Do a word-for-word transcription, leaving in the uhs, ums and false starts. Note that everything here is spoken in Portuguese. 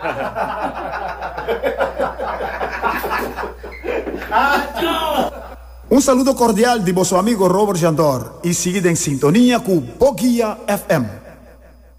Um saludo cordial de vosso amigo Robert Jandor e seguida em sintonia com Bogia F M.